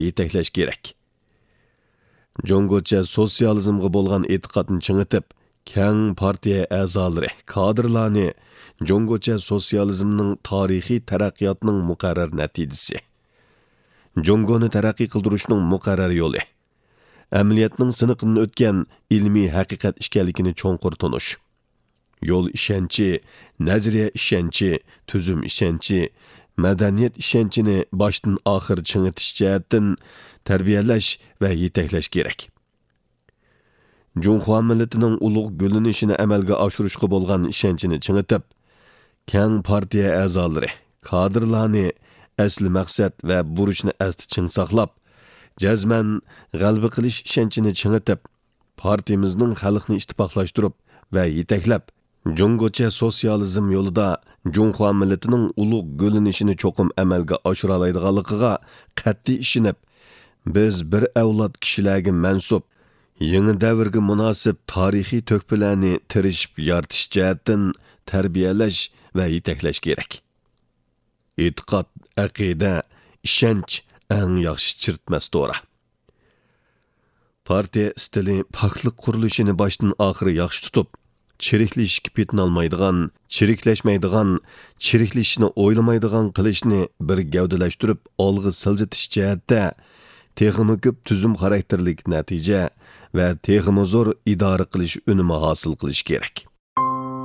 yetaklash kerak. Jungocha sotsializmga bo'lgan e'tiqodni chingitib, keng partiya a'zolari, kadrlarni Jungocha sotsializmning tarixiy taraqqiyotining muqarrar natijasi. Jungoni taraqqiy qildirishning muqarrar yo'li. Amaliyotning siniqini o'tgan ilmiy haqiqat ekanligini cho'nqur tunish. Yo'l ishonchi, nazariya ishonchi, tuzum ishonchi, madaniyat ishonchini boshdan oxir chingitish jihatdan tarbiyalash va yetaklash kerak. Junxo millatining ulug' gulinishini amalga oshirishga bo'lgan ishonchini chingitib, keng partiya a'zolari, kadrlarni asli maqsad va burchni asti ching saqlab, jazman g'alaba qilish ishonchini chingitib, partiyamizning xalqni ittifoqlashtirib va yetaklab, Jungocha sotsializm yo'lida Junxo millatining ulug' gulinishini cho'qim amalga oshira oladiganligiga qat'iy ishonib, biz bir avlod kishilarga mansub yangi davrga munosib tarixiy to'kpilarni tirishib yaratish jihatdan tarbiyalash va yetaklash kerak. E'tiqod, aqida, ishonch eng yaxshi chirtmas to'ra. Partiya stili poklik qurilishini boshdan oxiri yaxshi tutib, chiriklashishga petinolmaydigan, chiriklashmaydigan, chiriklashishni o'ylamaydigan qilishni bir gavdalashtirib, olg'a siljitish jihatda texmi ko'p tuzum xarakterlik natija va texmi zo'r idora qilish unumi hosil qilish kerak.